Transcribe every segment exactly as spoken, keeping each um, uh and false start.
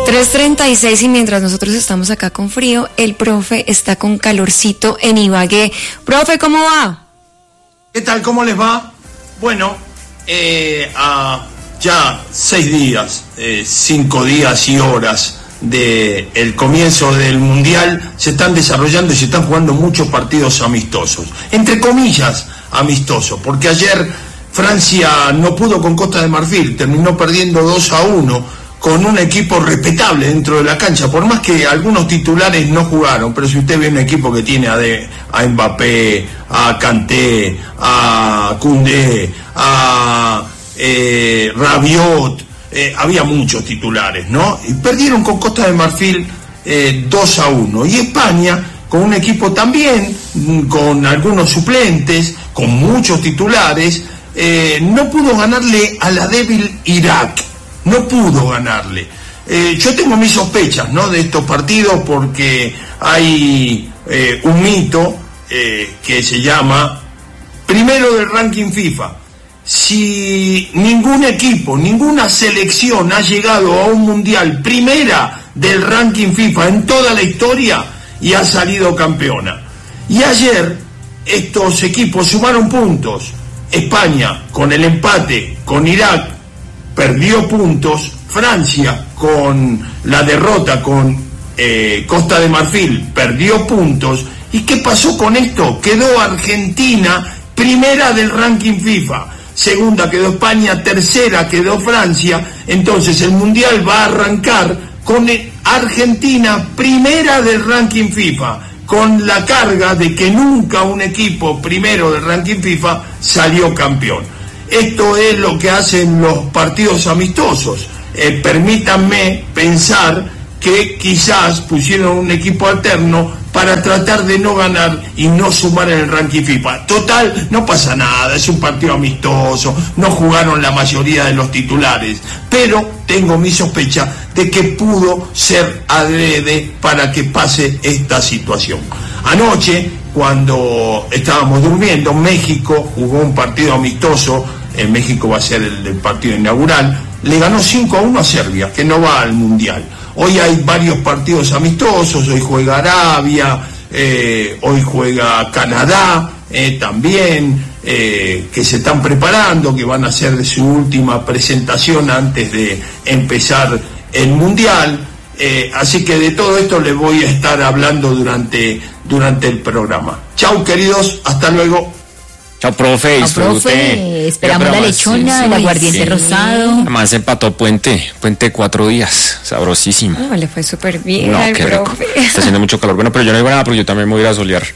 tres treinta y seis y mientras nosotros estamos acá con frío, el profe está con calorcito en Ibagué. Profe, ¿cómo va? ¿Qué tal? ¿Cómo les va? Bueno, eh, a ya seis días, eh, cinco días y horas de el comienzo del Mundial, se están desarrollando y se están jugando muchos partidos amistosos. Entre comillas, amistosos, porque ayer Francia no pudo con Costa de Marfil, terminó perdiendo dos a uno con un equipo respetable dentro de la cancha, por más que algunos titulares no jugaron, pero si usted ve un equipo que tiene a, de, a Mbappé, a Kanté, a Koundé, a eh, Rabiot, eh, había muchos titulares, ¿no? Y perdieron con Costa de Marfil eh, dos a uno. Y España, con un equipo también, con algunos suplentes, con muchos titulares, eh, no pudo ganarle a la débil Irak. No pudo ganarle. Eh, yo tengo mis sospechas, ¿no?, de estos partidos, porque hay eh, un mito eh, que se llama primero del ranking FIFA. Si ningún equipo, ninguna selección ha llegado a un mundial primera del ranking FIFA en toda la historia y ha salido campeona. Y ayer estos equipos sumaron puntos. España, con el empate con Irak, perdió puntos. Francia, con la derrota con eh, Costa de Marfil, perdió puntos. ¿Y qué pasó con esto? Quedó Argentina primera del ranking FIFA, segunda quedó España, tercera quedó Francia. Entonces el Mundial va a arrancar con Argentina primera del ranking FIFA, con la carga de que nunca un equipo primero del ranking FIFA salió campeón. Esto es lo que hacen los partidos amistosos. Eh, permítanme pensar que quizás pusieron un equipo alterno para tratar de no ganar y no sumar en el ranking FIFA. Total, no pasa nada, es un partido amistoso, no jugaron la mayoría de los titulares, pero tengo mi sospecha de que pudo ser adrede para que pase esta situación. Anoche, cuando estábamos durmiendo, México jugó un partido amistoso. En México va a ser el, el partido inaugural. Le ganó cinco a uno a Serbia, que no va al Mundial. Hoy hay varios partidos amistosos. Hoy juega Arabia, eh, hoy juega Canadá eh, también, eh, que se están preparando, que van a hacer su última presentación antes de empezar el Mundial. Eh, así que de todo esto les voy a estar hablando durante, durante el programa. Chau, queridos, hasta luego. Chao, profe. Chao, profe. Esperamos la lechona, sí, sí, el aguardiente sí. rosado. Además empató Puente, Puente cuatro días, sabrosísimo. No, le fue súper bien no, al qué profe. Rico. Está haciendo mucho calor. Bueno, pero yo no digo nada porque yo también me voy a ir a solear.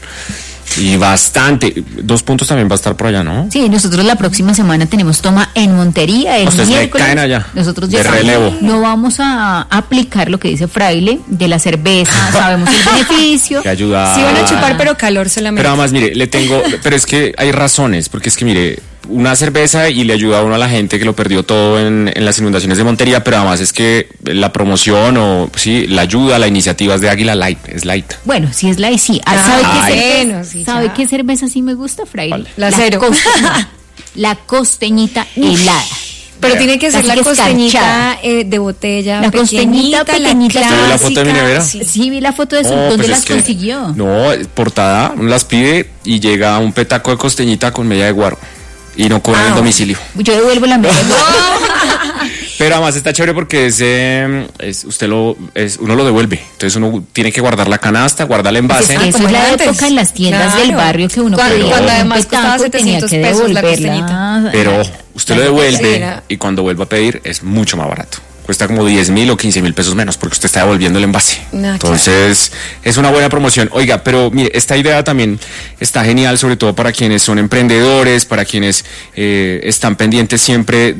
Y bastante. Dos puntos también va a estar por allá, ¿no? Sí, nosotros la próxima semana tenemos toma en Montería, el Ustedes miércoles. Me caen allá. Nosotros de ya relevo. No vamos a aplicar lo que dice Fraile de la cerveza, sabemos el beneficio. Que ayuda. Sí van a chupar, pero calor solamente. Pero además, mire, le tengo, pero es que hay razones, porque es que mire, una cerveza y le ayuda a uno a la gente que lo perdió todo en, en las inundaciones de Montería, pero además es que la promoción o sí, la ayuda, la iniciativa es de Águila Light, es light. Bueno, si es light, sí. Ah, ¿Sabe, ah, qué, cerveza, bueno, sí, ¿sabe qué cerveza sí me gusta, Fraile? Vale. La, la cero. Costeñita, la costeñita helada. Pero tiene que ser Así la que costeñita eh, de botella, la costeñita pequeñita. ¿Usted ve la foto de mi nevera? Sí, sí, vi la foto de su, No, ¿dónde pues las es que, consiguió? No, portada, uno las pide y llega un petaco de costeñita con media de guaro. Y no cobran ah, el domicilio. Yo devuelvo la media de guaro. Pero además está chévere porque es, eh, es usted lo es, uno lo devuelve. Entonces uno tiene que guardar la canasta, guardar el envase. Pues eso es la antes. época en las tiendas Claro. del barrio que uno Cuando, pedía cuando un además petaco, costaba tenía setecientos que pesos la devolverla. costeñita. Pero usted lo La devuelve costera. y cuando vuelva a pedir es mucho más barato. Cuesta como diez mil o quince mil pesos menos porque usted está devolviendo el envase. No, Entonces es una buena promoción. Oiga, pero mire, esta idea también está genial, sobre todo para quienes son emprendedores, para quienes eh, están pendientes siempre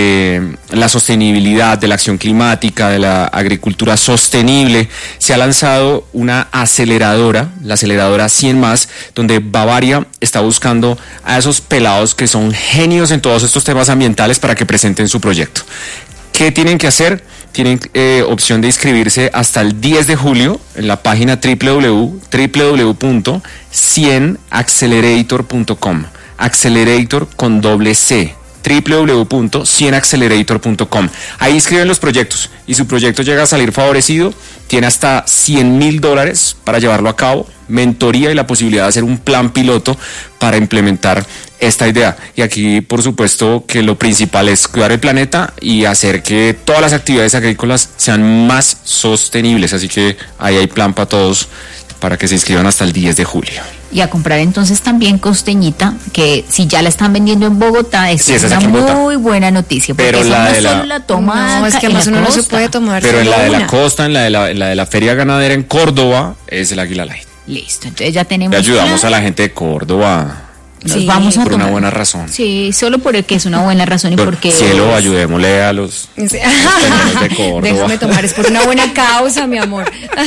de la sostenibilidad, de la acción climática, de la agricultura sostenible. Se ha lanzado una aceleradora, la aceleradora cien más, donde Bavaria está buscando a esos pelados que son genios en todos estos temas ambientales para que presenten su proyecto. ¿Qué tienen que hacer? Tienen eh, opción de inscribirse hasta el diez de julio en la página w w w punto cien accelerator punto com. Accelerator con doble C. doble u doble u doble u punto cien accelerator punto com. Ahí inscriben los proyectos y su proyecto llega a salir favorecido, tiene hasta cien mil dólares para llevarlo a cabo, mentoría y la posibilidad de hacer un plan piloto para implementar esta idea. Y aquí, por supuesto, que lo principal es cuidar el planeta y hacer que todas las actividades agrícolas sean más sostenibles. Así que ahí hay plan para todos para que se inscriban hasta el diez de julio. Y a comprar entonces también costeñita, que si ya la están vendiendo en Bogotá, es Sí, esa es una aquí en Bogotá. muy buena noticia, porque Pero esa la no de la- solo la toma No, es que en la además uno no se costa. puede tomar Pero en solo la de la una. costa, en la de la, en la de la feria ganadera en Córdoba, es el Águila Light. Listo, entonces ya tenemos. Le ayudamos claro. a la gente de Córdoba Nos Sí, vamos a por una tomar. buena razón. Sí, solo porque es una buena razón y Por porque. cielo, ayudémosle a los Sí. españoles de Córdoba. Déjame tomar, es por una buena causa, mi amor.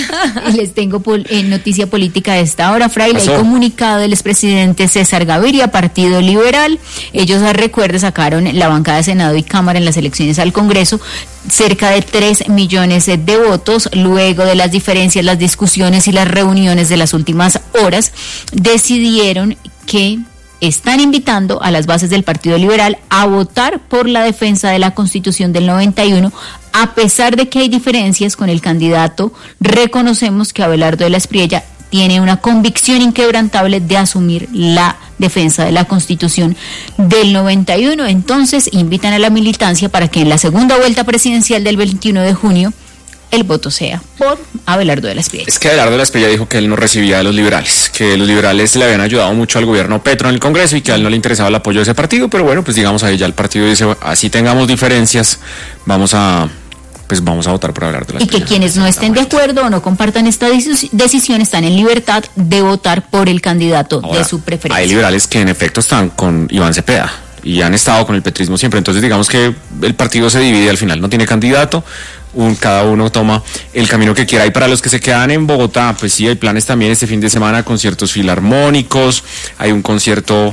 Y les tengo pol- en noticia política de esta hora, Fraile, Pasó. el comunicado del expresidente César Gaviria, Partido Liberal. Ellos, a recuerde, sacaron la bancada de Senado y Cámara en las elecciones al Congreso cerca de tres millones de votos. Luego de las diferencias, las discusiones y las reuniones de las últimas horas, decidieron que están invitando a las bases del Partido Liberal a votar por la defensa de la Constitución del noventa y uno. A pesar de que hay diferencias con el candidato, reconocemos que Abelardo de la Espriella tiene una convicción inquebrantable de asumir la defensa de la Constitución del noventa y uno. Entonces, invitan a la militancia para que en la segunda vuelta presidencial del veintiuno de junio el voto sea por Abelardo de la Espriella. Es que Abelardo de la Espriella dijo que él no recibía de los liberales, que los liberales le habían ayudado mucho al gobierno Petro en el Congreso y que a él no le interesaba el apoyo de ese partido, pero bueno, pues digamos ahí ya el partido dice, así tengamos diferencias, vamos a pues vamos a votar por Abelardo de la Y que Espriella. quienes no estén de acuerdo o no compartan esta decis- decisión están en libertad de votar por el candidato Ahora, de su preferencia. hay liberales que en efecto están con Iván Cepeda y han estado con el petrismo siempre, entonces digamos que el partido se divide al final, no tiene candidato, un, cada uno toma el camino que quiera. Y para los que se quedan en Bogotá, pues sí, hay planes también este fin de semana, conciertos filarmónicos, hay un concierto,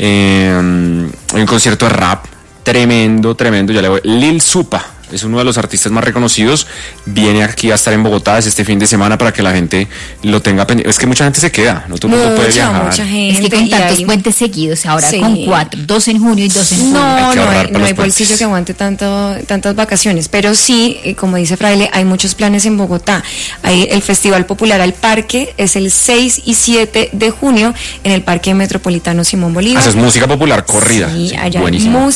eh, hay un concierto de rap tremendo, tremendo, ya le voy, Lil Supa. Es uno de los artistas más reconocidos, viene aquí a estar en Bogotá es este fin de semana para que la gente lo tenga pendiente. Es que mucha gente se queda, no todo el mundo puede Mucha, viajar. mucha gente. Es que con y tantos hay- puentes seguidos, ahora Sí. con cuatro, dos en junio y dos en julio. No, Hay que no ahorrar hay, para no los hay puentes. bolsillo que aguante tanto, tantas vacaciones, pero sí, eh, como dice Fraile, hay muchos planes en Bogotá. Hay el Festival Popular al Parque, es el seis y siete de junio en el Parque Metropolitano Simón Bolívar. Ah, eso es música popular corrida. Sí, Sí, allá hay buenísimo. música